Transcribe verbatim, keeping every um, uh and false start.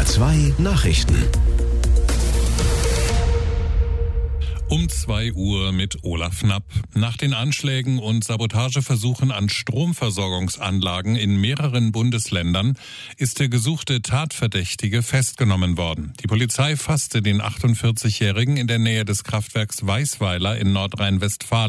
R zwei Nachrichten. Um zwei Uhr mit Olaf Knapp. Nach den Anschlägen und Sabotageversuchen an Stromversorgungsanlagen in mehreren Bundesländern ist der gesuchte Tatverdächtige festgenommen worden. Die Polizei fasste den achtundvierzigjährigen in der Nähe des Kraftwerks Weißweiler in Nordrhein-Westfalen.